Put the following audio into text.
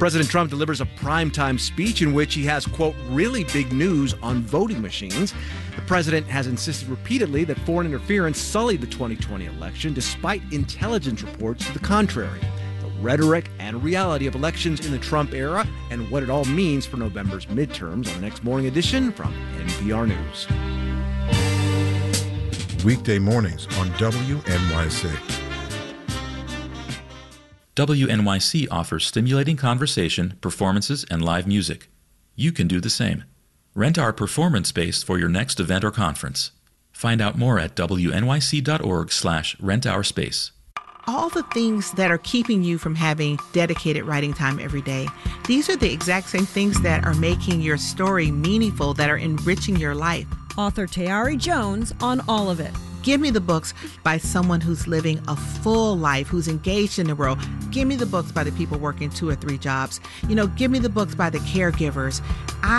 President Trump delivers a primetime speech in which he has, quote, really big news on voting machines. The president has insisted repeatedly that foreign interference sullied the 2020 election, despite intelligence reports to the contrary. The rhetoric and reality of elections in the Trump era and what it all means for November's midterms on the next Morning Edition from NPR News. Weekday mornings on WNYC. WNYC offers stimulating conversation, performances, and live music. You can do the same. Rent our performance space for your next event or conference. Find out more at wnyc.org/rentourspace. All the things that are keeping you from having dedicated writing time every day, these are the exact same things that are making your story meaningful, that are enriching your life. Author Tayari Jones on all of it. Give me the books by someone who's living a full life, who's engaged in the world. Give me the books by the people working 2 or 3 jobs. Give me the books by the caregivers.